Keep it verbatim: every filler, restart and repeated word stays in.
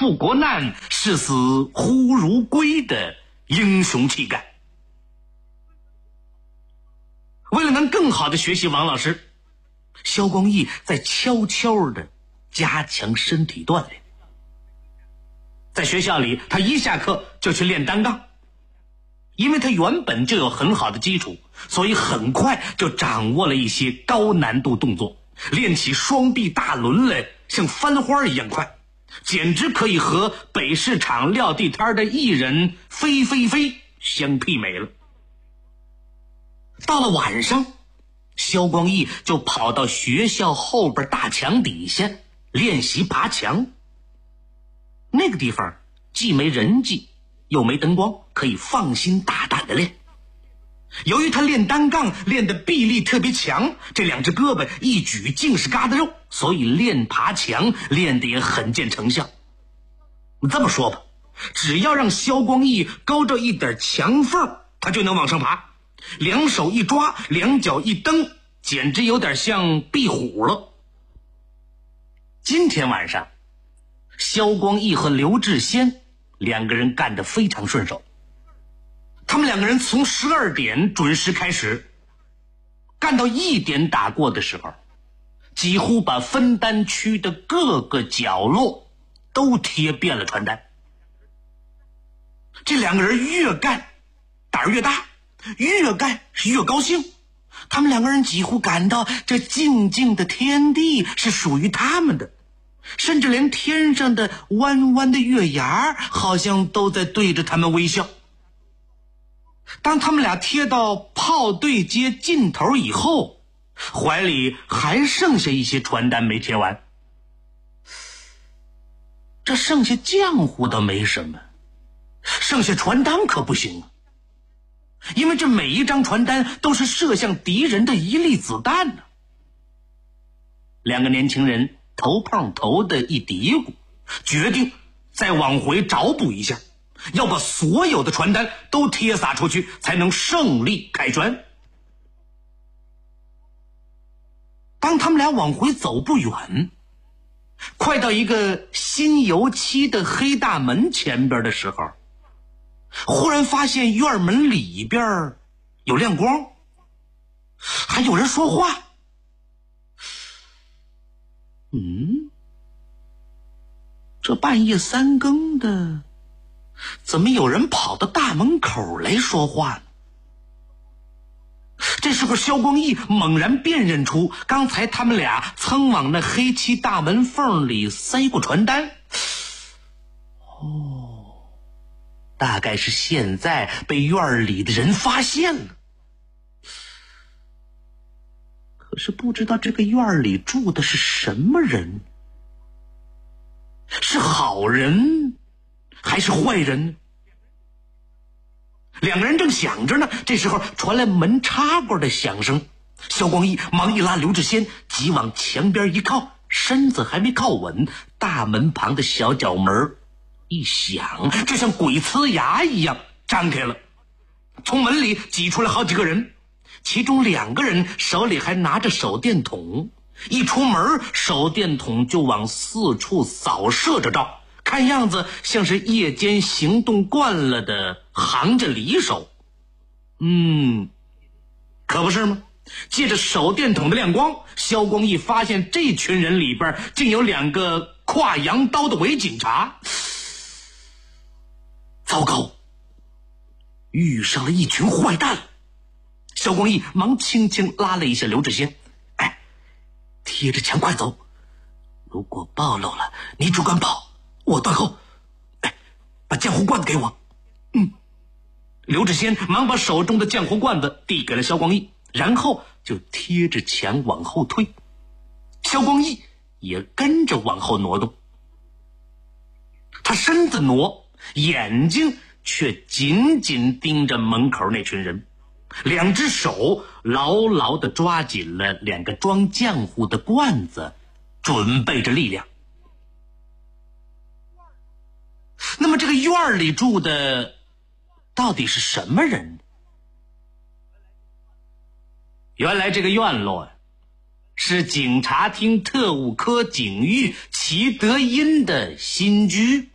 赴国难，视死忽如归的英雄气概。为了能更好的学习王老师，萧光义在悄悄的加强身体锻炼。在学校里，他一下课就去练单杠，因为他原本就有很好的基础，所以很快就掌握了一些高难度动作，练起双臂大轮来像翻花一样快，简直可以和北市场撂地摊的艺人飞飞飞相媲美了。到了晚上，萧光义就跑到学校后边大墙底下练习爬墙。那个地方既没人迹又没灯光，可以放心大胆的练。由于他练单杠练的臂力特别强，这两只胳膊一举尽是疙瘩肉，所以练爬墙练得也很见成效。这么说吧，只要让萧光义勾着一点墙缝，他就能往上爬，两手一抓，两脚一蹬，简直有点像壁虎了。今天晚上，萧光义和刘志先两个人干得非常顺手。他们两个人从十二点准时开始，干到一点打过的时候，几乎把分单区的各个角落都贴遍了传单。这两个人越干胆儿越大，越干越高兴。他们两个人几乎感到这静静的天地是属于他们的，甚至连天上的弯弯的月牙好像都在对着他们微笑。当他们俩贴到炮队街尽头以后，怀里还剩下一些传单没贴完。这剩下浆糊倒没什么，剩下传单可不行啊，因为这每一张传单都是射向敌人的一粒子弹呢。两个年轻人头碰头的一嘀咕，决定再往回找补一下，要把所有的传单都贴撒出去，才能胜利开砖。当他们俩往回走不远，快到一个新油漆的黑大门前边的时候，忽然发现院门里边有亮光，还有人说话。嗯，这半夜三更的，怎么有人跑到大门口来说话呢？这时候萧光义猛然辨认出刚才他们俩曾往那黑漆大门缝里塞过传单。哦，大概是现在被院里的人发现了。可是不知道这个院里住的是什么人，是好人还是坏人呢？两个人正想着呢，这时候传来门插过的响声。萧光义忙一拉刘志先，急往墙边一靠，身子还没靠稳，大门旁的小角门一响，就像鬼呲牙一样张开了。从门里挤出来好几个人，其中两个人手里还拿着手电筒，一出门手电筒就往四处扫射着照，看样子像是夜间行动惯了的行家里手。嗯，可不是吗？借着手电筒的亮光，萧光义发现这群人里边竟有两个挎洋刀的伪警察。糟糕，遇上了一群坏蛋。萧光义忙轻轻拉了一下刘志先，哎，贴着墙快走，如果暴露了你只管跑，我断后。哎，把浆糊罐子给我。嗯。刘志先忙把手中的浆糊罐子递给了萧光义，然后就贴着墙往后退。萧光义也跟着往后挪动，他身子挪，眼睛却紧紧盯着门口那群人，两只手牢牢地抓紧了两个装浆糊的罐子，准备着力量。那么这个院里住的到底是什么人？原来这个院落啊，是警察厅特务科警狱齐德音的新居。